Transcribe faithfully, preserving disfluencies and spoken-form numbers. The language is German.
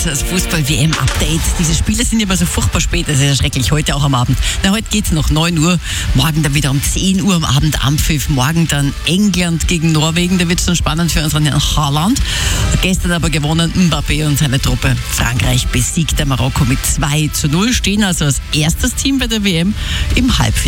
das Fußball-W M-Update. Diese Spiele sind immer so furchtbar spät, das ist ja schrecklich, heute auch am Abend. Na, heute geht's noch neun Uhr, morgen dann wieder um zehn Uhr am Abend Anpfiff, morgen dann England gegen Norwegen, da wird's dann spannend für unseren Herrn Haaland. Gestern aber gewonnen Mbappé und seine Truppe. Frankreich besiegt der Marokko mit zwei zu null, stehen also als erstes Team bei der W M im Halbfinale.